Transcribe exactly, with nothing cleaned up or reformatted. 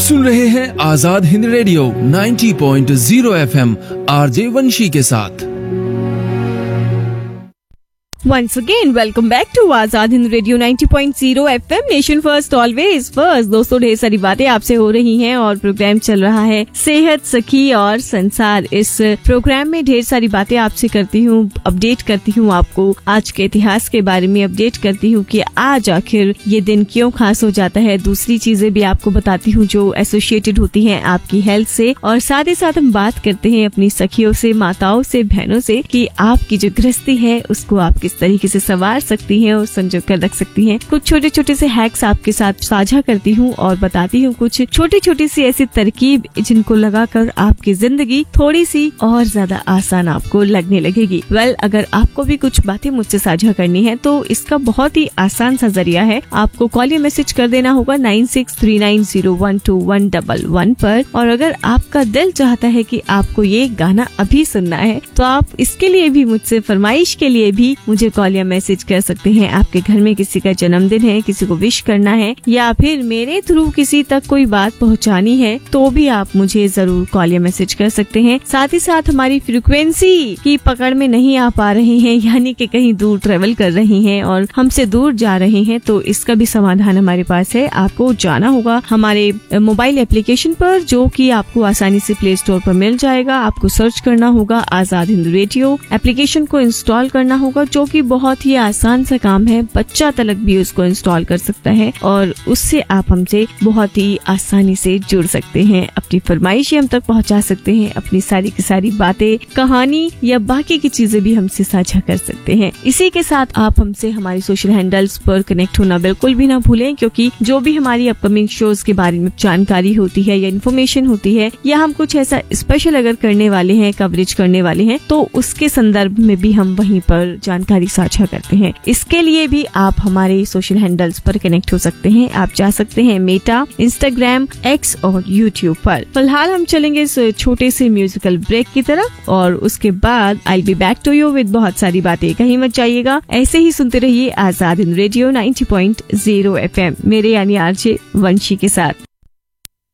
सुन रहे हैं आजाद हिंद रेडियो नब्बे पॉइंट ज़ीरो एफएम आरजे वंशी के साथ। Once again, welcome back to Azad Hind radio नब्बे point zero FM, nation first always first. दोस्तों, ढेर सारी बातें आपसे हो रही हैं और प्रोग्राम चल रहा है सेहत, सखी और संसार। इस प्रोग्राम में ढेर सारी बातें आपसे करती हूँ, अपडेट करती हूँ, आपको आज के इतिहास के बारे में अपडेट करती हूँ कि आज आखिर ये दिन क्यों खास हो जाता है। दूसरी चीजें भी आपको बताती हूँ जो एसोसिएटेड होती हैं आपकी हेल्थ से, और साथ ही साथ हम बात करते हैं अपनी सखियों से, माताओं से, बहनों से कि आपकी जो गृहस्थी है उसको आप किस तरीके से संवार सकती हैं और संजो कर रख सकती हैं। कुछ छोटे छोटे से हैक्स आपके साथ साझा करती हूँ और बताती हूँ कुछ छोटी छोटी सी ऐसी तरकीब जिनको लगाकर आपकी जिंदगी थोड़ी सी और ज्यादा आसान आपको लगने लगेगी। वेल well, अगर आपको भी कुछ बातें मुझसे साझा करनी है तो इसका बहुत ही आसान सा जरिया है, आपको कॉल या मैसेज कर देना होगा nine six three nine zero one two one double one पर। और अगर आपका दिल चाहता है कि आपको ये गाना अभी सुनना है तो आप इसके लिए भी मुझसे, फरमाइश के लिए भी मुझे कॉल या मैसेज कर सकते हैं। आपके घर में किसी का जन्मदिन है, किसी को विश करना है, या फिर मेरे थ्रू किसी तक कोई बात पहुंचानी है तो भी आप मुझे जरूर कॉल या मैसेज कर सकते हैं। साथ ही साथ हमारी फ्रीक्वेंसी की पकड़ में नहीं आ पा रहे हैं, यानी कि कहीं दूर ट्रेवल कर रहे हैं और हमसे दूर जा रहे हैं, तो इसका भी समाधान हमारे पास है। आपको जाना होगा हमारे मोबाइल एप्लीकेशन पर, जो कि आपको आसानी से प्ले स्टोर पर मिल जाएगा। आपको सर्च करना होगा आजाद हिंद रेडियो, एप्लीकेशन को इंस्टॉल करना होगा, जो कि बहुत ही आसान सा काम है। बच्चा तलक भी उसको इंस्टॉल कर सकता है और उससे आप हमसे बहुत ही आसानी से जुड़ सकते हैं, अपनी फरमाइशें हम तक पहुंचा सकते हैं, अपनी सारी की सारी बातें, कहानी या बाकी की चीजें भी हमसे साझा कर सकते हैं। इसी के साथ आप हमसे हमारी सोशल हैंडल्स पर कनेक्ट होना बिल्कुल भी ना भूलें, क्योंकि जो भी हमारी अपकमिंग शोज के बारे में जानकारी होती है या इन्फॉर्मेशन होती है, या हम कुछ ऐसा स्पेशल अगर करने वाले हैं, कवरेज करने वाले हैं, तो उसके संदर्भ में भी हम वहीं पर जानकारी साझा करते हैं। इसके लिए भी आप हमारे सोशल हैंडल्स पर कनेक्ट हो सकते हैं। आप जा सकते हैं मेटा, इंस्टाग्राम, एक्स और यूट्यूब पर। फिलहाल हम चलेंगे इस छोटे से म्यूजिकल ब्रेक की तरफ और उसके बाद आई be back to you with बहुत सारी बातें। कहीं मत जाइएगा, ऐसे ही सुनते रहिए आजाद हिंद रेडियो नब्बे पॉइंट ज़ीरो एफएम, मेरे यानी आरजे वंशी के साथ।